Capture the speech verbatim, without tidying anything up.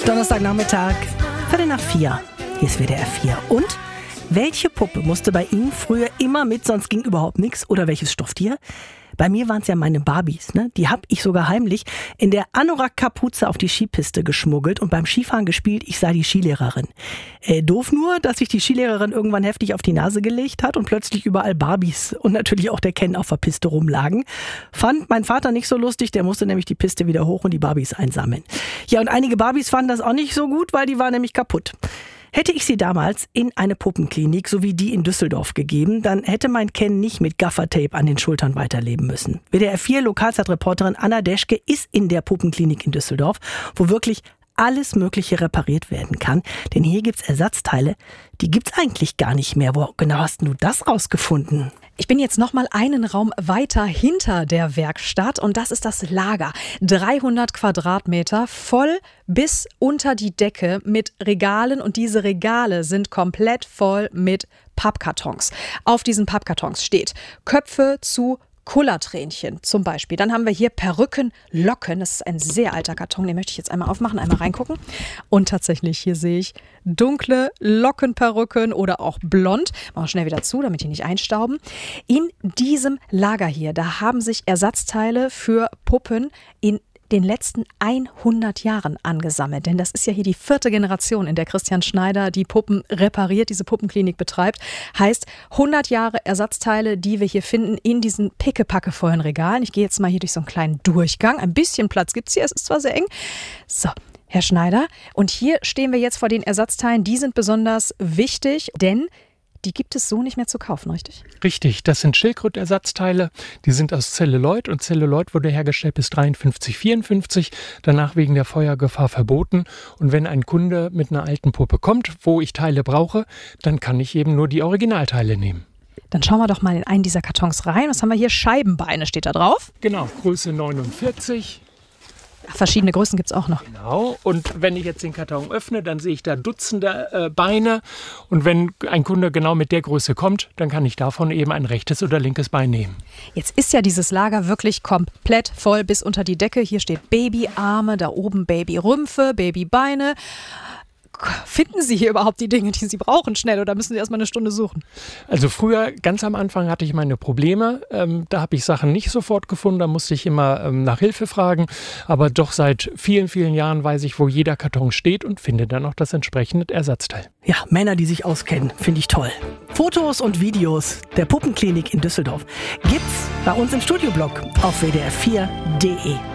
Donnerstagnachmittag, Viertel nach vier. Hier ist W D R vier. Und welche Puppe musste bei Ihnen früher immer mit, sonst ging überhaupt nichts? Oder welches Stofftier? Bei mir waren es ja meine Barbies, ne? Die habe ich sogar heimlich in der Anorak-Kapuze auf die Skipiste geschmuggelt und beim Skifahren gespielt, ich sei die Skilehrerin. Äh, doof nur, dass sich die Skilehrerin irgendwann heftig auf die Nase gelegt hat und plötzlich überall Barbies und natürlich auch der Ken auf der Piste rumlagen. Fand mein Vater nicht so lustig, der musste nämlich die Piste wieder hoch und die Barbies einsammeln. Ja, und einige Barbies fanden das auch nicht so gut, weil die waren nämlich kaputt. Hätte ich sie damals in eine Puppenklinik, so wie die in Düsseldorf, gegeben, dann hätte mein Ken nicht mit Gaffertape an den Schultern weiterleben müssen. W D R vier Lokalzeitreporterin Anna Deschke ist in der Puppenklinik in Düsseldorf, wo wirklich alles Mögliche repariert werden kann. Denn hier gibt's Ersatzteile, die gibt's eigentlich gar nicht mehr. Wo genau hast du das rausgefunden? Ich bin jetzt noch mal einen Raum weiter hinter der Werkstatt und das ist das Lager. dreihundert Quadratmeter, voll bis unter die Decke mit Regalen und diese Regale sind komplett voll mit Pappkartons. Auf diesen Pappkartons steht Köpfe zu Kullertränchen zum Beispiel. Dann haben wir hier Perücken, Locken. Das ist ein sehr alter Karton, den möchte ich jetzt einmal aufmachen, einmal reingucken. Und tatsächlich, hier sehe ich dunkle Lockenperücken oder auch blond. Machen wir schnell wieder zu, damit die nicht einstauben. In diesem Lager hier, da haben sich Ersatzteile für Puppen in den letzten hundert Jahren angesammelt. Denn das ist ja hier die vierte Generation, in der Christian Schneider die Puppen repariert, diese Puppenklinik betreibt. Heißt hundert Jahre Ersatzteile, die wir hier finden in diesen pickepackevollen Regalen. Ich gehe jetzt mal hier durch so einen kleinen Durchgang. Ein bisschen Platz gibt es hier, es ist zwar sehr eng. So, Herr Schneider. Und hier stehen wir jetzt vor den Ersatzteilen. Die sind besonders wichtig, denn die gibt es so nicht mehr zu kaufen, richtig? Richtig, das sind Schildkrötersatzteile. Die sind aus Zelluloid und Zelluloid wurde hergestellt bis dreiundfünfzig, vierundfünfzig, danach wegen der Feuergefahr verboten. Und wenn ein Kunde mit einer alten Puppe kommt, wo ich Teile brauche, dann kann ich eben nur die Originalteile nehmen. Dann schauen wir doch mal in einen dieser Kartons rein. Was haben wir hier? Scheibenbeine steht da drauf. Genau, Größe neunundvierzig. Ach, verschiedene Größen gibt es auch noch. Genau, und wenn ich jetzt den Karton öffne, dann sehe ich da Dutzende äh, Beine. Und wenn ein Kunde genau mit der Größe kommt, dann kann ich davon eben ein rechtes oder linkes Bein nehmen. Jetzt ist ja dieses Lager wirklich komplett voll bis unter die Decke. Hier steht Babyarme, da oben Babyrümpfe, Babybeine. Finden Sie hier überhaupt die Dinge, die Sie brauchen, schnell, oder müssen Sie erstmal eine Stunde suchen? Also früher, ganz am Anfang hatte ich meine Probleme. Ähm, da habe ich Sachen nicht sofort gefunden, da musste ich immer ähm, nach Hilfe fragen. Aber doch seit vielen, vielen Jahren weiß ich, wo jeder Karton steht und finde dann auch das entsprechende Ersatzteil. Ja, Männer, die sich auskennen, finde ich toll. Fotos und Videos der Puppenklinik in Düsseldorf gibt's bei uns im Studioblog auf W D R vier Punkt de.